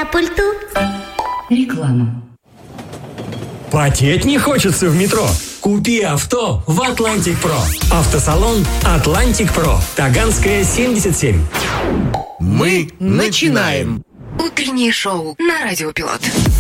на пульту. Реклама. Потеть не хочется в метро? Купи авто в Atlantic Pro. Автосалон Atlantic Pro. Таганская, 77. Мы начинаем. Утреннее шоу на Радио Пилот.